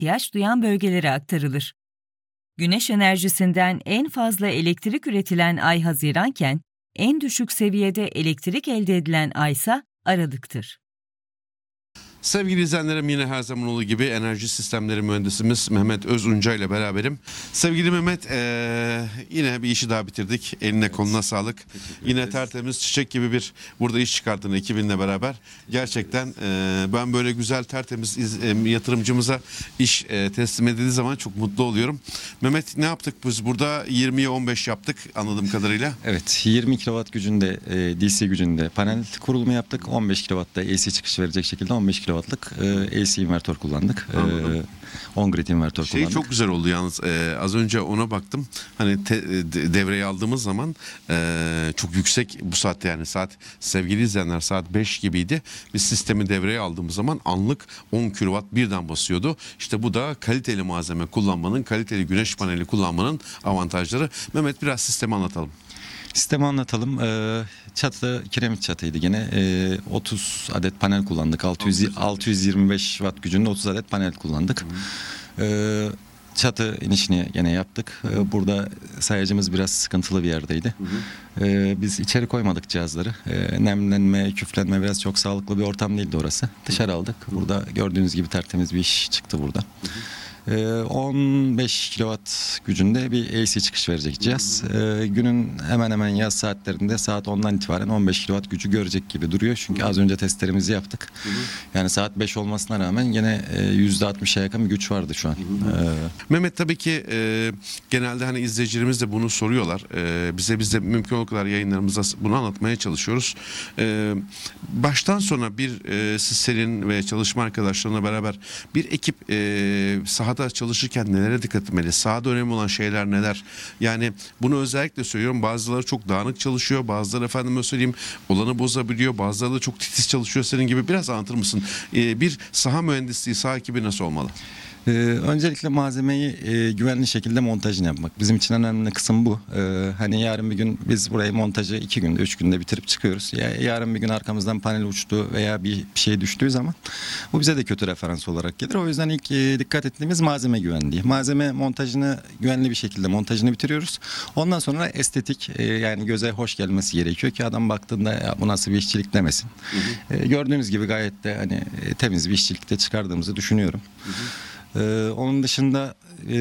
ihtiyaç duyan bölgelere aktarılır. Güneş enerjisinden en fazla elektrik üretilen ay Haziranken, en düşük seviyede elektrik elde edilen aysa Aralık'tır. Sevgili izleyenlerim, yine her zaman olduğu gibi enerji sistemleri mühendisimiz Mehmet Özunca ile beraberim. Sevgili Mehmet, yine bir işi daha bitirdik. Eline koluna sağlık. Yine tertemiz çiçek gibi bir burada iş çıkardın ekibinle beraber. Gerçekten ben böyle güzel tertemiz yatırımcımıza iş teslim edildiği zaman çok mutlu oluyorum. Mehmet, ne yaptık biz burada? 20'ye 15 yaptık anladığım kadarıyla. Evet, 20 kW gücünde DC gücünde panel kurulumu yaptık. 15 kW'da AC çıkışı verecek şekilde 15 kW'lık AC invertör kullandık. On-grid invertör kullandık. Çok güzel oldu yalnız. Az önce ona baktım. Hani devreye aldığımız zaman çok yüksek bu saatte, yani saat, sevgili izleyenler, saat 5 gibiydi. Biz sistemi devreye aldığımız zaman anlık 10 kW birden basıyordu. İşte bu da kaliteli malzeme kullanmanın, kaliteli güneş paneli kullanmanın avantajları. Mehmet, biraz sistemi anlatalım. Sistemi anlatalım. Çatı kiremit çatıydı gene. 30 adet panel kullandık. 625 watt gücünde 30 adet panel kullandık. Çatı inişini gene yaptık. Burada sayacımız biraz sıkıntılı bir yerdeydi. Biz içeri koymadık cihazları. Nemlenme, küflenme, biraz çok sağlıklı bir ortam değildi orası. Dışarı aldık. Burada gördüğünüz gibi tertemiz bir iş çıktı burada. 15 kW gücünde bir AC çıkış verecek cihaz. Günün hemen hemen yaz saatlerinde saat 10'dan itibaren 15 kW gücü görecek gibi duruyor. Çünkü az önce testlerimizi yaptık. Yani saat 5 olmasına rağmen yine %60'a yakın bir güç vardı şu an. Mehmet, tabii ki genelde hani izleyicilerimiz de bunu soruyorlar. Biz de mümkün olduğu kadar yayınlarımızda bunu anlatmaya çalışıyoruz. Baştan sona siz, senin ve çalışma arkadaşlarına beraber bir ekip sahada çalışırken nelere dikkat etmeli? Sahada önemli olan şeyler neler? Yani bunu özellikle söylüyorum. Bazıları çok dağınık çalışıyor. Bazıları, efendime söyleyeyim, olanı bozabiliyor. Bazıları da çok titiz çalışıyor. Senin gibi biraz anlatır mısın? Bir saha mühendisliği, saha ekibi nasıl olmalı? Öncelikle malzemeyi güvenli şekilde montajını yapmak. Bizim için önemli kısım bu. Hani yarın bir gün biz burayı montajı 2 günde 3 günde bitirip çıkıyoruz. Yarın bir gün arkamızdan panel uçtu veya bir şey düştüğü zaman bu bize de kötü referans olarak gelir. O yüzden ilk dikkat ettiğimiz malzeme güvenliği. Malzeme montajını güvenli bir şekilde montajını bitiriyoruz. Ondan sonra estetik, yani göze hoş gelmesi gerekiyor ki adam baktığında ya bu nasıl bir işçilik demesin. Gördüğünüz gibi gayet de hani temiz bir işçilikte çıkardığımızı düşünüyorum. Onun dışında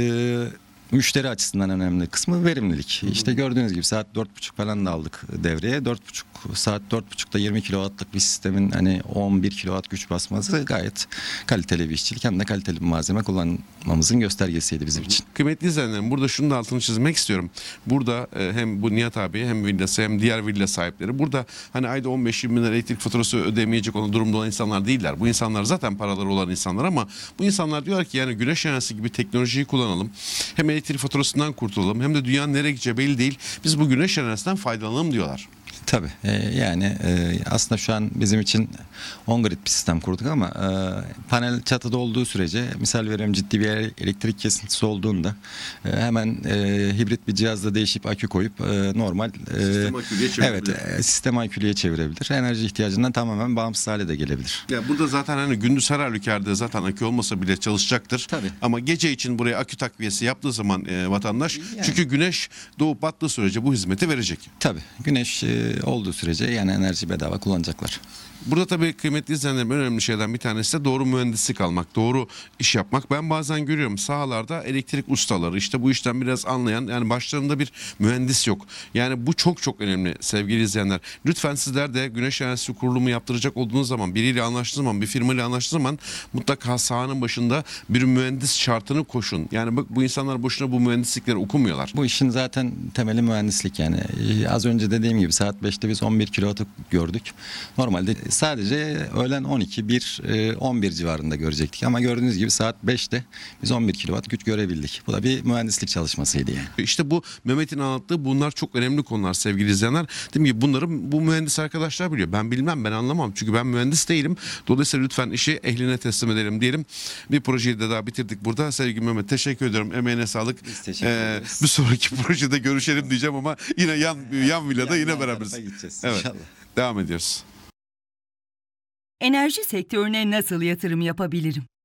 müşteri açısından önemli kısmı verimlilik. İşte gördüğünüz gibi saat 4.30 falan da aldık devreye. 4.30 saat 4.30'da 20 kW'lık bir sistemin hani 11 kW güç basması gayet kaliteli bir işçilik, hem de kaliteli bir malzeme kullanmamızın göstergesiydi bizim için. Kıymetli izleyenlerim, burada şunu da altını çizmek istiyorum. Burada hem bu Nihat abi, hem villası, hem diğer villa sahipleri burada hani ayda 15-20 bin lira elektrik faturası ödemeyecek olan durumda olan insanlar değiller. Bu insanlar zaten paraları olan insanlar, ama bu insanlar diyorlar ki yani güneş enerjisi gibi teknolojiyi kullanalım. Hem elektrik faturasından kurtulalım, hem de dünyanın nereye gideceği belli değil. Biz bu güneş enerjisinden faydalanalım diyorlar. Tabii yani aslında şu an bizim için on-grid bir sistem kurduk ama panel çatıda olduğu sürece, misal veriyorum, ciddi bir elektrik kesintisi olduğunda hemen hibrit bir cihazla değişip akü koyup normal sistem akülüye çevirebilir. Evet, sistem akülüye çevirebilir. Enerji ihtiyacından tamamen bağımsız hale de gelebilir. Ya burada zaten hani gündüz her halükarda zaten akü olmasa bile çalışacaktır. Tabii. Ama gece için buraya akü takviyesi yaptığı zaman vatandaş, yani, çünkü güneş doğup battığı sürece bu hizmeti verecek. Tabii. Güneş olduğu sürece yani enerji bedava kullanacaklar. Burada tabii kıymetli izleyenlerim, önemli şeylerden bir tanesi de doğru mühendislik almak, doğru iş yapmak. Ben bazen görüyorum sahalarda elektrik ustaları, işte bu işten biraz anlayan, yani başlarında bir mühendis yok. Yani bu çok çok önemli sevgili izleyenler. Lütfen sizler de güneş enerjisi kurulumu yaptıracak olduğunuz zaman, biriyle anlaştığınız zaman, bir firmayla anlaştığınız zaman mutlaka sahanın başında bir mühendis şartını koşun. Yani bak, bu insanlar boşuna bu mühendislikleri okumuyorlar. Bu işin zaten temeli mühendislik yani. Az önce dediğim gibi saat 5'te biz 11 kW gördük. Normalde sadece öğlen 12, 1, 11 civarında görecektik. Ama gördüğünüz gibi saat 5'te biz 11 kW güç görebildik. Bu da bir mühendislik çalışmasıydı yani. İşte bu Mehmet'in anlattığı, bunlar çok önemli konular sevgili izleyenler. Değil mi? Bunları bu mühendis arkadaşlar biliyor. Ben bilmem, ben anlamam. Çünkü ben mühendis değilim. Dolayısıyla lütfen işi ehline teslim edelim diyelim. Bir projeyi de daha bitirdik burada. Sevgili Mehmet, teşekkür ediyorum. Emeğine sağlık. Biz teşekkür ederiz. Bir sonraki projede görüşelim diyeceğim ama yine yan villada yine beraberiz. Evet. İnşallah. Devam ediyoruz. Enerji sektörüne nasıl yatırım yapabilirim?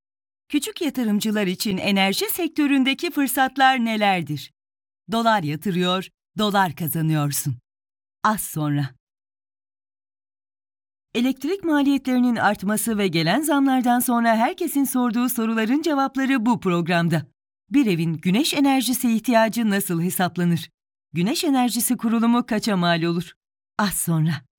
Küçük yatırımcılar için enerji sektöründeki fırsatlar nelerdir? Dolar yatırıyor, dolar kazanıyorsun. Az sonra. Elektrik maliyetlerinin artması ve gelen zamlardan sonra herkesin sorduğu soruların cevapları bu programda. Bir evin güneş enerjisi ihtiyacı nasıl hesaplanır? Güneş enerjisi kurulumu kaça mal olur? Az sonra.